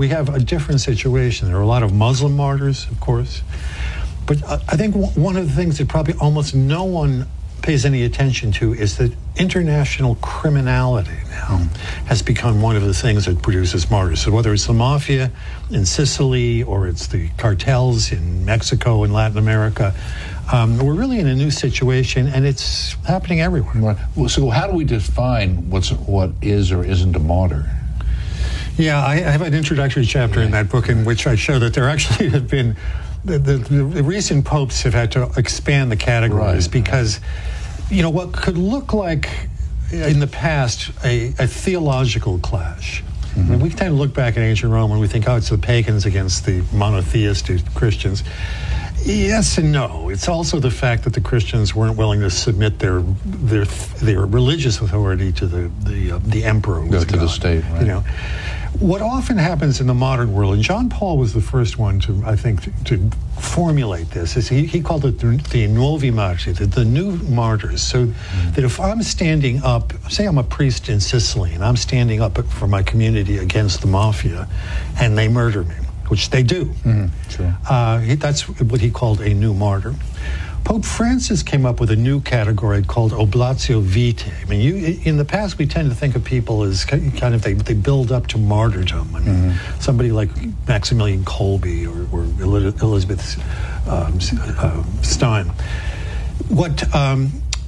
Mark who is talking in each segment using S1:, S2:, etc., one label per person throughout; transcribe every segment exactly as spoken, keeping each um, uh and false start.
S1: we have a different situation. There are a lot of Muslim martyrs, of course, but I think one of the things that probably almost no one pays any attention to is that international criminality now has become one of the things that produces martyrs. So whether it's the mafia in Sicily or it's the cartels in Mexico and Latin America, um, we're really in a new situation, and it's happening everywhere.
S2: Right. Well, so how do we define what's what is or isn't a martyr?
S1: Yeah, I have an introductory chapter in that book in which I show that there actually have been the, the, the recent popes have had to expand the categories, right, because you know what could look like in the past a, a theological clash. Mm-hmm. I mean, we tend to look back at ancient Rome and we think, oh, it's the pagans against the monotheistic Christians. Yes and no. It's also the fact that the Christians weren't willing to submit their their their religious authority to the the, uh, the emperor,
S2: Go to God, the state. Right.
S1: You know, what often happens in the modern world, and John Paul was the first one to, I think, to, to formulate this. Is he, he called it the, the nuovi martiri, the, the new martyrs. So mm-hmm. that if I'm standing up, say I'm a priest in Sicily, and I'm standing up for my community against the mafia, and they murder me, which they do.
S2: Mm-hmm. Sure.
S1: Uh, he, that's what he called a new martyr. Pope Francis came up with a new category called oblatio vitae. I mean, you, in the past, we tend to think of people as kind of, they, they build up to martyrdom. I mean, mm-hmm. somebody like Maximilian Kolbe or, or Elizabeth um, uh, Stein. What... Um,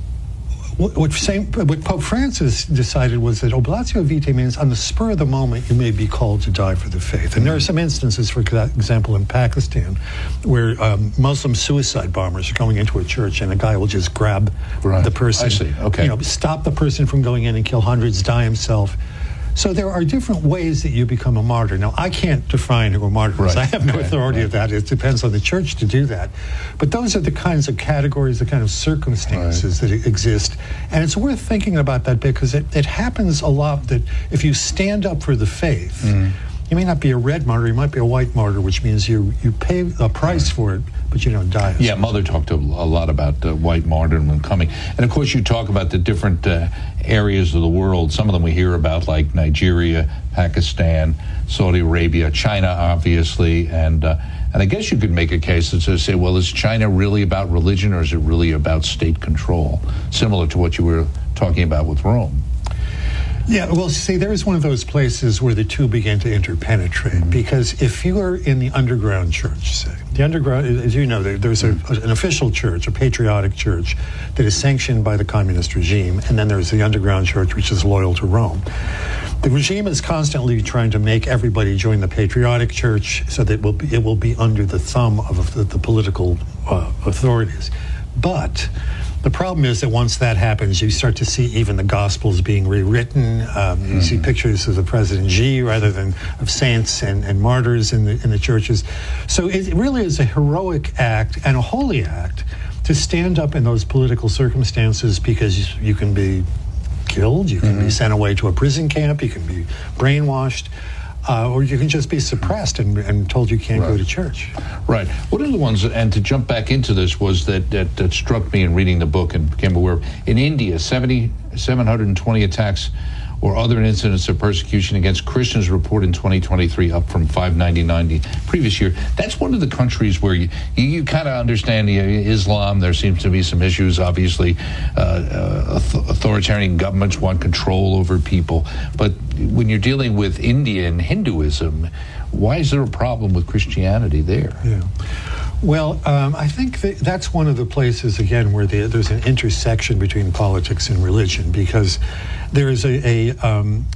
S1: What, what, same, what Pope Francis decided was that oblatio vitae means on the spur of the moment you may be called to die for the faith. And there are some instances, for example, in Pakistan, where um, Muslim suicide bombers are going into a church and a guy will just grab
S2: right.
S1: the person,
S2: I see. Okay.
S1: you know, stop the person from going in and kill hundreds, die himself. So there are different ways that you become a martyr. Now, I can't define who a martyr is.
S2: Right.
S1: I have no
S2: okay.
S1: authority
S2: right.
S1: of that. It depends on the church to do that. But those are the kinds of categories, the kind of circumstances right. that exist. And it's worth thinking about that because it, it happens a lot that if you stand up for the faith, mm. you may not be a red martyr, you might be a white martyr, which means you, you pay a price for it, but you don't die.
S2: Yeah, Mother talked a lot about uh, white martyrdom coming. And of course, you talk about the different uh, areas of the world. Some of them we hear about, like Nigeria, Pakistan, Saudi Arabia, China, obviously. And uh, and I guess you could make a case to say, well, is China really about religion or is it really about state control? Similar to what you were talking about with Rome.
S1: Yeah, well, see, there is one of those places where the two begin to interpenetrate, mm-hmm. because if you are in the underground church, say, the underground, as you know, there, there's a, an official church, a patriotic church, that is sanctioned by the communist regime, and then there's the underground church, which is loyal to Rome. The regime is constantly trying to make everybody join the patriotic church so that it will be, it will be under the thumb of the, the political uh, authorities. But the problem is that once that happens, you start to see even the Gospels being rewritten. Um, mm-hmm. You see pictures of the President Xi rather than of saints and, and martyrs in the in the churches. So it really is a heroic act and a holy act to stand up in those political circumstances, because you can be killed, you can mm-hmm. be sent away to a prison camp, you can be brainwashed. Uh, or you can just be suppressed and, and told you can't
S2: right.
S1: go to church.
S2: Right. One of the ones, and to jump back into this, was that, that, that struck me in reading the book and became aware of. In India, seventy, seven hundred twenty attacks or other incidents of persecution against Christians reported in twenty twenty-three, up from five ninety-nine the previous year. That's one of the countries where you, you, you kind of understand the, uh, Islam. There seems to be some issues, obviously. Uh, uh, authoritarian governments want control over people. But when you're dealing with India and Hinduism, why is there a problem with Christianity there?
S1: Yeah. Well, um, I think that that's one of the places, again, where the, there's an intersection between politics and religion, because there is a a, um,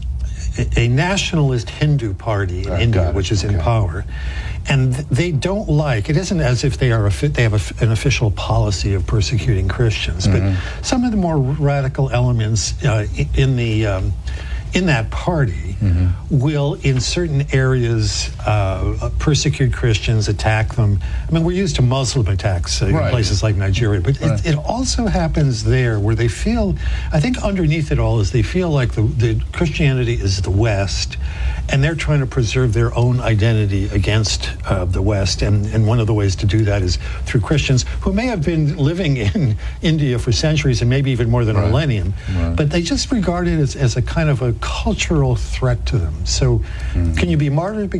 S1: a nationalist Hindu party in
S2: uh,
S1: India, which is
S2: okay.
S1: in power, and they don't like, it isn't as if they are a, they have a, an official policy of persecuting Christians, mm-hmm. but some of the more radical elements uh, in the um, in that party mm-hmm. will, in certain areas, uh, persecute Christians, attack them. I mean, we're used to Muslim attacks uh,
S2: right.
S1: in places like Nigeria, but right. it, it also happens there where they feel, I think underneath it all is they feel like the, the Christianity is the West, and they're trying to preserve their own identity against uh, the West. And, and one of the ways to do that is through Christians who may have been living in India for centuries and maybe even more than
S2: right.
S1: a millennium, right. but they just regard it as, as a kind of a cultural threat to them. So mm. can you be martyred